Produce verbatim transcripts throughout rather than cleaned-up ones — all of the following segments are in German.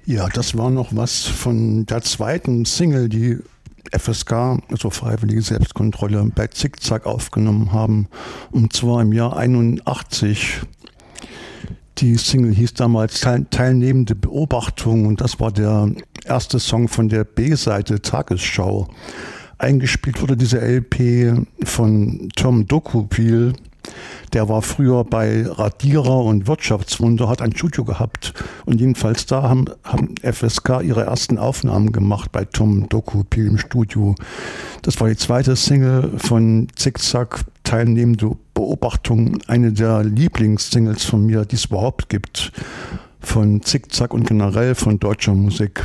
Ja, das war noch was von der zweiten Single, die F S K, also Freiwillige Selbstkontrolle, bei Zickzack aufgenommen haben. Und zwar im Jahr einundachtzig. Die Single hieß damals Teilnehmende Beobachtung und das war der erste Song von der B-Seite Tagesschau. Eingespielt wurde diese L P von Tom Dokupil. Der war früher bei Radierer und Wirtschaftswunder, hat ein Studio gehabt und jedenfalls da haben, haben F S K ihre ersten Aufnahmen gemacht bei Tom Dokupil im Studio. Das war die zweite Single von Zickzack, Teilnehmende Beobachtung, eine der Lieblingssingles von mir, die es überhaupt gibt, von Zickzack und generell von deutscher Musik.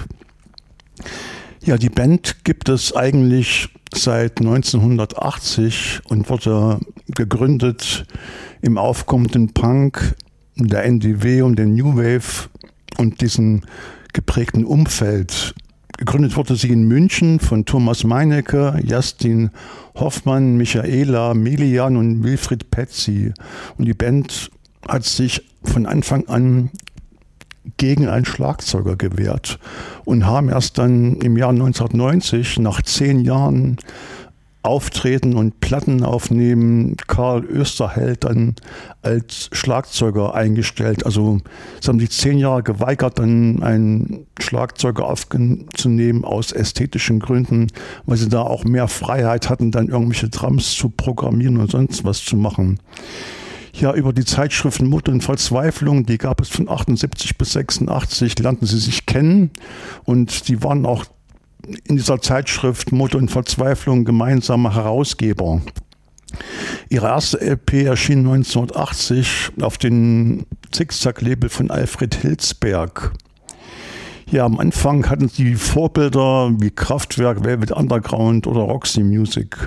Ja, die Band gibt es eigentlich seit neunzehnhundertachtzig und wurde gegründet im aufkommenden Punk, der N D W und den New Wave und diesem geprägten Umfeld. Gegründet wurde sie in München von Thomas Meinecke, Justin Hoffmann, Michaela Melian und Wilfried Petzi. Und die Band hat sich von Anfang an gegen einen Schlagzeuger gewehrt und haben erst dann im Jahr neunzehnhundertneunzig, nach zehn Jahren Auftreten und Platten aufnehmen, Karl Österheld dann als Schlagzeuger eingestellt. Also es haben sich zehn Jahre geweigert, dann einen Schlagzeuger aufzunehmen aus ästhetischen Gründen, weil sie da auch mehr Freiheit hatten, dann irgendwelche Drums zu programmieren und sonst was zu machen. Ja, über die Zeitschriften Mut und Verzweiflung, die gab es von achtundsiebzig bis sechsundachtzig, lernten sie sich kennen und die waren auch in dieser Zeitschrift Mut und Verzweiflung gemeinsame Herausgeber. Ihre erste L P erschien neunzehnhundertachtzig auf dem Zickzack-Label von Alfred Hilsberg. Ja, am Anfang hatten sie Vorbilder wie Kraftwerk, Velvet Underground oder Roxy Music.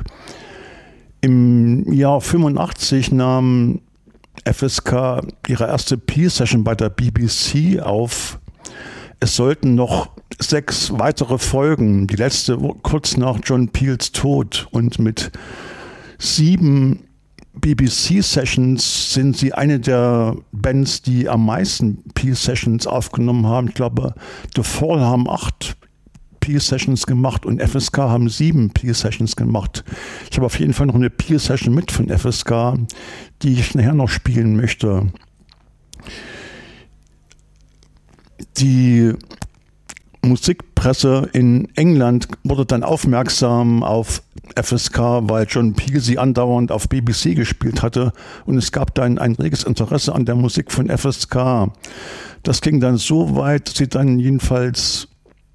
Im Jahr fünfundachtzig nahm F S K ihre erste P-Session bei der B B C auf. Es sollten noch sechs weitere folgen, die letzte kurz nach John Peels Tod. Und mit sieben B B C-Sessions sind sie eine der Bands, die am meisten P-Sessions aufgenommen haben. Ich glaube, The Fall haben acht P-Sessions gemacht und F S K haben sieben P-Sessions gemacht. Ich habe auf jeden Fall noch eine P-Session mit von F S K, die ich nachher noch spielen möchte. Die Musikpresse in England wurde dann aufmerksam auf F S K, weil John Peel sie andauernd auf B B C gespielt hatte und es gab dann ein reges Interesse an der Musik von F S K. Das ging dann so weit, dass sie dann jedenfalls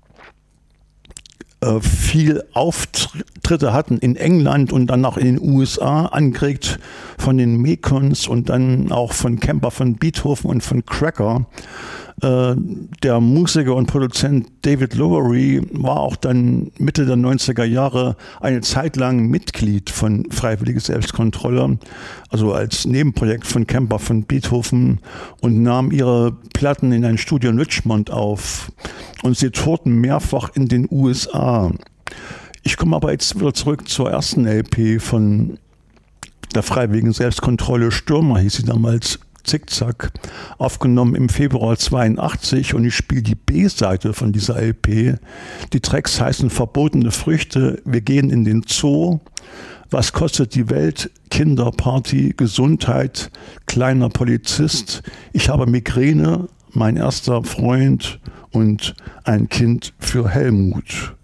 viel Auftritte hatten in England und dann auch in den U S A, angeregt von den Mekons und dann auch von Camper von Beethoven und von Cracker. Der Musiker und Produzent David Lowery war auch dann Mitte der neunziger Jahre eine Zeit lang Mitglied von Freiwillige Selbstkontrolle, also als Nebenprojekt von Camper von Beethoven und nahm ihre Platten in ein Studio in Richmond auf. Und sie tourten mehrfach in den U S A. Ich komme aber jetzt wieder zurück zur ersten L P von der Freiwilligen Selbstkontrolle. Stürmer hieß sie damals, Zickzack, aufgenommen im Februar zweiundachtzig und ich spiele die B-Seite von dieser L P. Die Tracks heißen Verbotene Früchte, Wir gehen in den Zoo, Was kostet die Welt, Kinderparty, Gesundheit, Kleiner Polizist, Ich habe Migräne, Mein erster Freund und Ein Kind für Helmut.